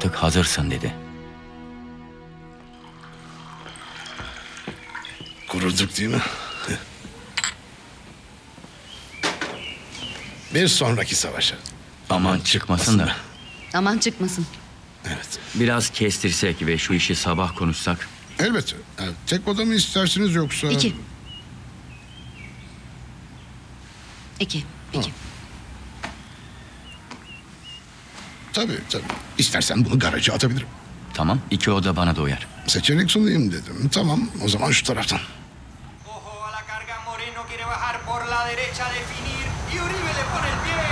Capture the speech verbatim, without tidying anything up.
artık hazırsın dedi. Kurulduk değil mi? Bir sonraki savaşa. Aman çıkmasın da. Aman çıkmasın. Evet. Biraz kestirsek ve şu işi sabah konuşsak. Elbette. Evet. Tek oda mı istersiniz yoksa... İki. İki. İki. Tabii tabii. İstersen bunu garaja atabilirim. Tamam, iki oda bana da uyar. Seçenek sunayım dedim. Tamam, o zaman şu taraftan. Ojo a la carga, Moreno quiere bajar por la derecha, definir y Uribe le pone el pie.